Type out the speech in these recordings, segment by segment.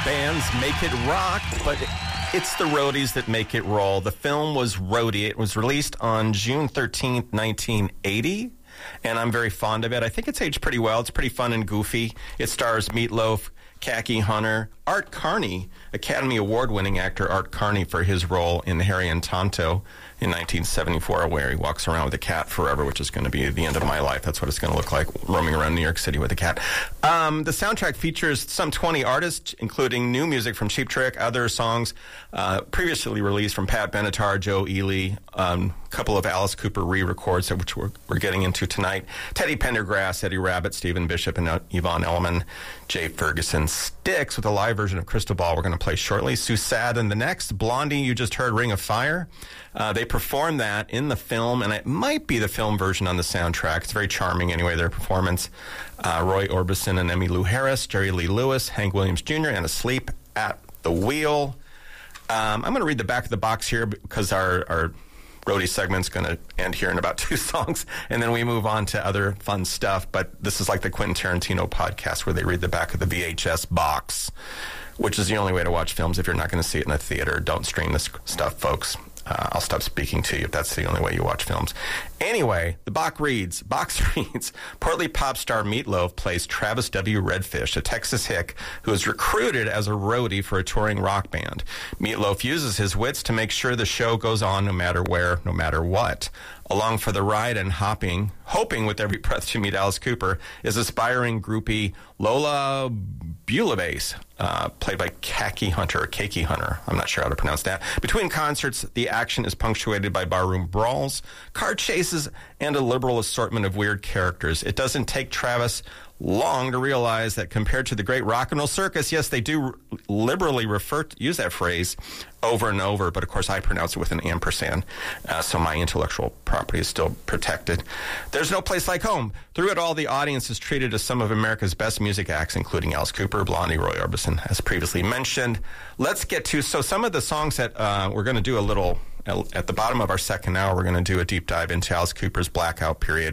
bands make it rock, but it's the roadies that make it roll. The film was Roadie. It was released on June 13th, 1980, and I'm very fond of it. I think it's aged pretty well. It's pretty fun and goofy. It stars Meatloaf, Khaki Hunter, Art Carney, Academy Award-winning actor Art Carney for his role in Harry and Tonto in 1974, where he walks around with a cat forever, which is going to be the end of my life. That's what it's going to look like, roaming around New York City with a cat. The soundtrack features some 20 artists, including new music from Cheap Trick, other songs previously released from Pat Benatar, Joe Ely, a couple of Alice Cooper re-records, which we're getting into tonight. Teddy Pendergrass, Eddie Rabbitt, Stephen Bishop, and Yvonne Elliman. Jay Ferguson Sticks with a live version of Crystal Ball we're going to play shortly. Susad in the next. Blondie, you just heard Ring of Fire. They performed that in the film, and it might be the film version on the soundtrack. It's very charming anyway, their performance. Roy Orbison and Emmylou Harris, Jerry Lee Lewis, Hank Williams Jr., and Asleep at the Wheel. I'm going to read the back of the box here because our roadie segment's going to end here in about 2 songs, and then we move on to other fun stuff. But this is like the Quentin Tarantino podcast where they read the back of the VHS box, which is the only way to watch films if you're not going to see it in the theater. Don't stream this stuff, folks. I'll stop speaking to you if that's the only way you watch films. Anyway, the box reads, Portly pop star Meatloaf plays Travis W. Redfish, a Texas hick who is recruited as a roadie for a touring rock band. Meatloaf uses his wits to make sure the show goes on no matter where, no matter what. Along for the ride and hoping with every breath to meet Alice Cooper, is aspiring groupie Lola Bulabase, played by Khaki Hunter, or Kaki Hunter. I'm not sure how to pronounce that. Between concerts, the action is punctuated by barroom brawls, car chases, and a liberal assortment of weird characters. It doesn't take Travis long to realize that compared to the great rock and roll circus, yes, they do liberally use that phrase over and over, but of course I pronounce it with an ampersand, so my intellectual property is still protected. There's no place like home. Through it all, the audience is treated as some of America's best music acts, including Alice Cooper, Blondie, Roy Orbison, as previously mentioned. Let's get to, some of the songs that we're going to do a little, at the bottom of our second hour, we're going to do a deep dive into Alice Cooper's blackout period.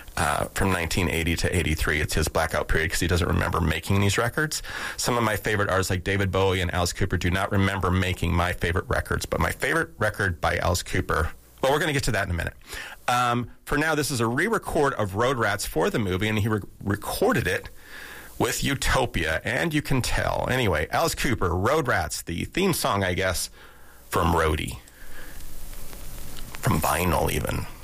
From 1980 to 83. It's his blackout period because he doesn't remember making these records. Some of my favorite artists like David Bowie and Alice Cooper do not remember making my favorite records, but my favorite record by Alice Cooper, well, we're going to get to that in a minute. For now, this is a re-record of Road Rats for the movie, and he recorded it with Utopia, and you can tell. Anyway, Alice Cooper, Road Rats, the theme song, I guess, from Roadie. From vinyl, even.